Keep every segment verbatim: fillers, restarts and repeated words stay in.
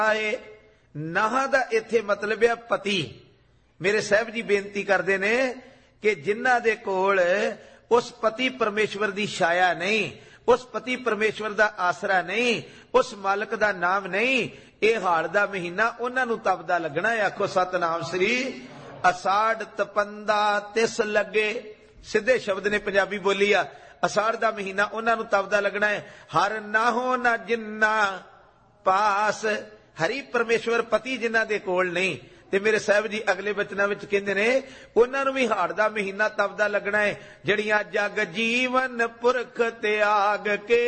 आए नाह दा इत्थे मतलब है पति। मेरे साहब जी बेनती करते ने कि जिन्हां दे कोल उस पति परमेश्वर दी छाया नहीं, उस पति परमेश्वर दा आसरा नहीं, उस मालक दा नाम नहीं, ये हाड़ दा महीना उन्हां नूं तपदा लगना है। आखो सतनाम श्री असाड़ तपंदा तिस लगे। सीधे शब्द ने पंजाबी बोली आ। असाड़ दा महीना उन्हां नूं तपदा लगना है। हर ना हो ना जिन्ना पास, हरि परमेश्वर पति जिन्हां दे कोल नहीं। ते मेरे साहब जी अगले बचनां विच कहंदे ने उन्हां नूं भी हाड़ दा महीना तपदा लगना है। जड़ियां जग जीवन पुरख त्याग के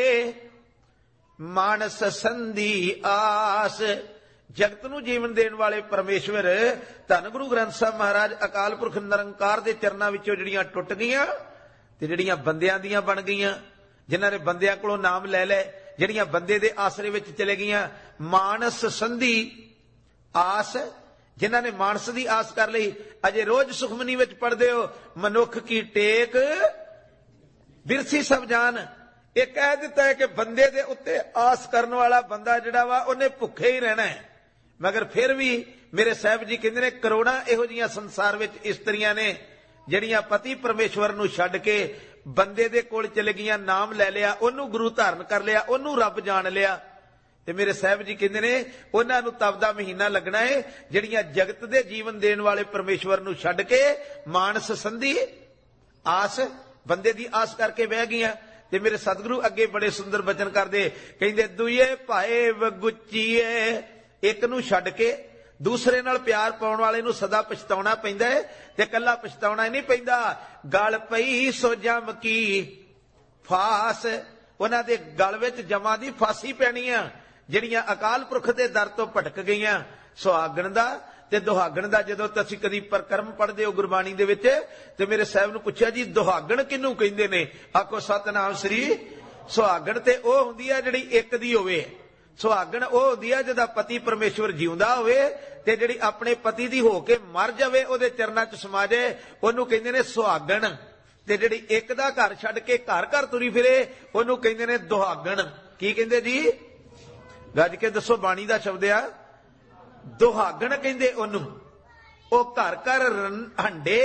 मानस संधि आस। जगत नूं जीवन देण वाले परमेश्वर धन गुरु ग्रंथ साहब महाराज अकाल पुरख निरंकार दे चरनां विचों जड़ियां टुट गईयां ते जड़ियां बंदियां दियां बन गईयां, जिन्हां ने बंदियां कोलों नाम लै लै, जड़ियां बंदे दे आसरे विच चले गईयां। मानस संधि आस, जिन्हां ने मानस दी आस कर लई। अजे रोज सुखमनी विच पढ़दे हो मनुख की टेक बिरसी सब जान। ये कह दिता है कि बंदे दे उत्ते आस करने वाला बंदा जिहड़ा वा उन्हें भुखे ही रहना है। मगर फिर भी मेरे साहब जी कहंदे ने करोड़ां इहो जिहियां संसार विच इस्त्रियां ने जिहड़ियां पति परमेश्वर नूं छड्ड के बंदे दे कोल चले गईयां, नाम लै लिया, ओनू गुरु धारण कर लिया, ओनू रब जान लिया। ते मेरे साहब जी कहंदे ने उन्हां नूं तपदा महीना लगना है जिहड़ियां जगत दे जीवन देण वाले परमेश्वर नूं छड्ड के मानस संधि आस, बंदे दी आस करके बह गईयां। ते मेरे सतगुरु अगे बड़े सुंदर बचन करदे, कहंदे दुए भाए वगुचीए। एक नूं छड्ड के दूसरे नाल प्यार पाउण वाले नूं सदा पछताउणा पैंदा है ते कल्ला पछताउणा नहीं पैंदा। गल पई सो जम की फास, उन्हां दे गल विच जमां दी फांसी पैणी आ जिहड़ियां अकाल पुरख दे दर तो भटक गईयां। सुहागण दा ते दुहागण दा जदों तुसीं कदी परकरम पढ़दे हो गुरबाणी दे विच ते मेरे साहब नूं पुछिया जी दुहागण किहनूं कहिंदे ने? आखो सतनाम श्री सुहागण ते ओह हुंदी आ जिहड़ी एक दी होवे। सुहागण ओह हुंदी आ जिहदा पति परमेश्वर जिउंदा होवे ते जिहड़ी अपने पति दी हो के मर जावे ओहदे चरनां च समा जाए ओहनूं कहिंदे ने सुहागण। ते जिहड़ी एक दा घर छड्ड के घर घर तुरी फिरे ओहनूं कहिंदे ने दुहागण। की कहिंदे जी? गज के दसो, बाणी दा शब्द आ दुहागण कहिंदे ओहनूं। ओ घर घर हंडे,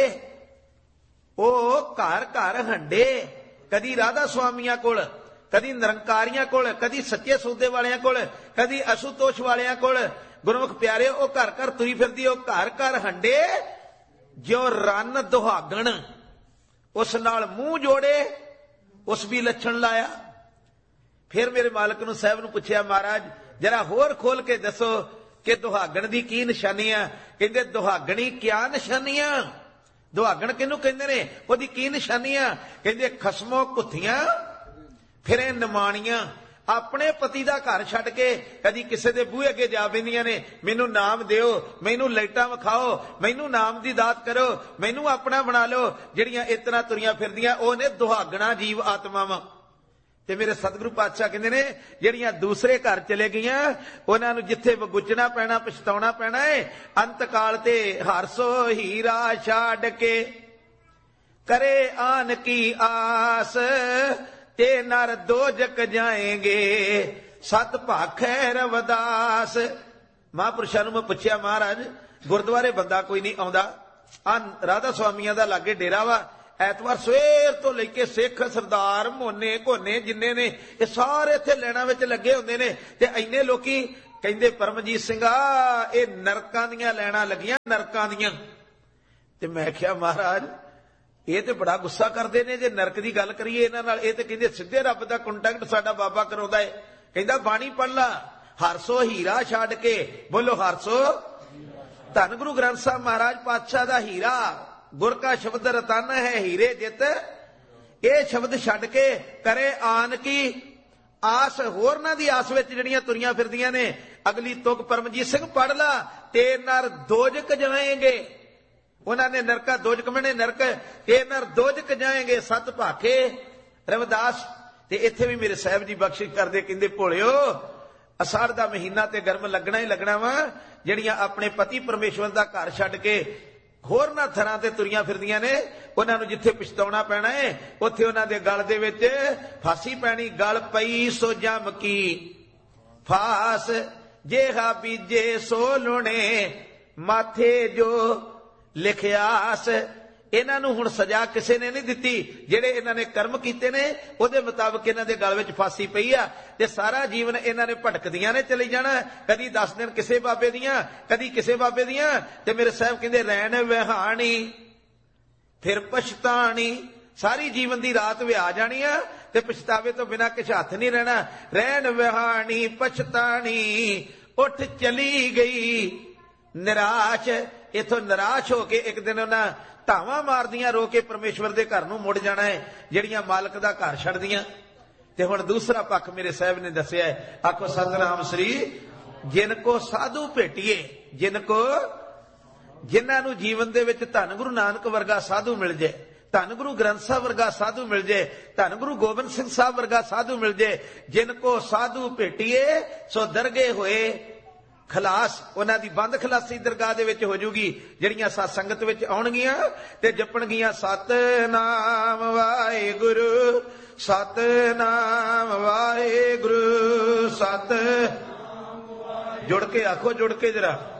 ओ घर घर हंडे, कदी राधा स्वामियां कोल, कदी निरंकारियां कोल, कदी सच्चे सौदे वालियां कोल, कदी असुतोष वालियां कोल। गुरमुख प्यारे ओ घर घर तुरी फिरदी, ओ घर घर हंडे जो रन दुहागण। उस नाल मूंह जोड़े उस भी लक्षण लाया। फिर मेरे मालक नूं साहब नूं पुछया महाराज जरा होर खोल के दसो कि दुहागण दी की निशानियां? कहंदे दुहागणी क्या निशानियां? दुहागण किहनूं कहंदे ने? ओहदी की निशानियां? कहंदे खसमों कुत्थियां फिरे निमाणियां। अपने पति दा घर छड्ड के कदी किसे दे बूहे अगे जा बैंदियां ने, मैनू नाम दिओ, मैनू लाइटां विखाओ, मैनू नाम दी दात करो, मैनू अपना बना लो। जिहड़ियां इतना तुरियां फिरदियां ओह ने दुहागणा जीव आत्मावां। ते मेरे सतगुरु पातशाह कहंदे ने जिहड़ियां दूसरे घर चले गईयां उन्हां नूं जिथे वगुचना पैना, पछताउणा पैना है। अंत काल ते हरसो हीरा छाड़ के करे आन की आस ते नर दोजक जाएंगे सत भाखै रवदास। महापुरुषां नूं मैं पुछया महाराज गुरुद्वारे बंदा कोई नहीं आउंदा, आ राधा स्वामियां दा लागे डेरा वा, ऐतवार सवेर तो लेके सिख सरदार मोने घोने जिन्ने ने ये सारे इत्थे लैणां विच लगे हुंदे ने ते इन्ने लोकी कहंदे परमजीत सिंघा ये नरकां दियां लैणां लगियां, नरकां दियां। ते मैं आख्या महाराज ये तो बड़ा गुस्सा करते ने जे नरक की गल करिए इन्हां नाल। ये तो कहंदे सीधे रब दा कंटैक्ट साडा बाबा कराउंदा है। कहंदा बाणी पढ़ ला हरसो हीरा छाड़ के, बोलो हरसो। धन गुरु ग्रंथ साहब महाराज पातशाह दा हीरा गुर का शब्द रतन है हीरे जित, ये शब्द छड्ड के करे आन की आस। होरना दी आस विच जिहड़ियां तुरियां फिरदियां ने। अगली तुक परमजीत सिंह पढ़ ला ते नर दोजक जाएंगे। उन्होंने नरका दोजक मने नरक ते नर दोजक जाएंगे सत भाखे रविदास। ते इत्थे भी मेरे साहब जी बख्शिश करदे कहंदे भोलिओ असाड़ दा महीना ते गर्म लगना ही लगना वा। जिहड़ियां अपने पति परमेश्वर दा घर छड्ड के होरना थरां ते तुरियां फिरदियां ने उन्हां नूं जिथे पछताउणा पैना है उत्थे उन्हां दे गल दे विच फांसी पैणी। गल पई सो जम की फास, जेहा बीजे सो लुणे माथे जो लिखियास। ਇਹਨਾਂ ਨੂੰ ਹੁਣ ਸਜ਼ਾ ਕਿਸੇ ਨੇ ਨਹੀਂ ਦਿੱਤੀ, ਜਿਹੜੇ ਇਹਨਾਂ ਨੇ ਕਰਮ ਕੀਤੇ ਨੇ ਉਹਦੇ ਮੁਤਾਬਕ ਇਹਨਾਂ ਦੇ ਗਲ ਵਿੱਚ ਫਾਂਸੀ ਪਈ ਆ ਤੇ ਸਾਰਾ ਜੀਵਨ ਇਹਨਾਂ ਨੇ ਭਟਕਦੀਆਂ ਨੇ ਚਲੀ ਜਾਣਾ, ਕਦੀ ਦਸ ਦਿਨ ਕਿਸੇ ਬਾਬੇ ਦੀਆਂ ਕਦੀ ਕਿਸੇ ਬਾਬੇ ਦੀਆਂ। ਤੇ ਮੇਰੇ ਸਾਹਿਬ ਕਹਿੰਦੇ ਰਹਿਣ ਵਿਹਾਣੀ ਫਿਰ ਪਛਤਾਣੀ, ਸਾਰੀ ਜੀਵਨ ਦੀ ਰਾਤ ਵਿਆਹ ਜਾਣੀ ਆ ਤੇ ਪਛਤਾਵੇ ਤੋਂ ਬਿਨਾਂ ਕੁਛ ਹੱਥ ਨਹੀਂ ਰਹਿਣਾ। ਰਹਿਣ ਵਿਹਾਣੀ ਪਛਤਾਣੀ ਉੱਠ ਚਲੀ ਗਈ ਨਿਰਾਸ਼। ਇਥੋਂ ਨਿਰਾਸ਼ ਹੋ ਕੇ ਇੱਕ ਦਿਨ ਉਹਨਾਂ ਧਾਵਾਂ ਮਾਰਦੀਆਂ ਰੋ ਕੇ ਪਰਮੇਸ਼ਵਰ ਦੇ ਘਰ ਨੂੰ ਮੁੜ ਜਾਣਾ ਹੈ, ਜਿਹੜੀਆਂ ਮਾਲਕ ਦਾ ਘਰ ਛੱਡਦੀਆਂ। ਤੇ ਹੁਣ ਦੂਸਰਾ ਪੱਖ ਮੇਰੇ ਸਾਹਿਬ ਨੇ ਦੱਸਿਆ, ਆਖੋ ਸਤਿਨਾਮ ਸ੍ਰੀ। ਜਿਨ ਕੋ ਸਾਧੂ ਭੇਟੀਏ, ਜਿਨ ਕੋ ਜਿਨ੍ਹਾਂ ਨੂੰ ਜੀਵਨ ਦੇ ਵਿੱਚ ਧੰਨ ਗੁਰੂ ਨਾਨਕ ਵਰਗਾ ਸਾਧੂ ਮਿਲ ਜਾਏ, ਧੰਨ ਗੁਰੂ ਗ੍ਰੰਥ ਸਾਹਿਬ ਵਰਗਾ ਸਾਧੂ ਮਿਲ ਜਾਏ, ਧੰਨ ਗੁਰੂ ਗੋਬਿੰਦ ਸਿੰਘ ਸਾਹਿਬ ਵਰਗਾ ਸਾਧੂ ਮਿਲ ਜਾਏ। ਜਿਨ ਕੋ ਸਾਧੂ ਭੇਟੀਏ ਸੋ ਦਰਗੇ ਹੋਏ ਖਲਾਸ। ਉਹਨਾਂ ਦੀ ਬੰਦ ਖਲਾਸੀ ਦਰਗਾਹ ਦੇ ਵਿੱਚ ਹੋ ਜੂਗੀ, ਜਿਹੜੀਆਂ ਸਤ ਸੰਗਤ ਵਿੱਚ ਆਉਣਗੀਆਂ ਤੇ ਜਪਣਗੀਆਂ ਸਤਨਾਮ ਵਾਹਿਗੁਰੂ ਸਤਨਾਮ ਵਾਹਿਗੁਰੂ ਸਤ। ਜੁੜ ਕੇ ਆਖੋ, ਜੁੜ ਕੇ ਜਰਾ।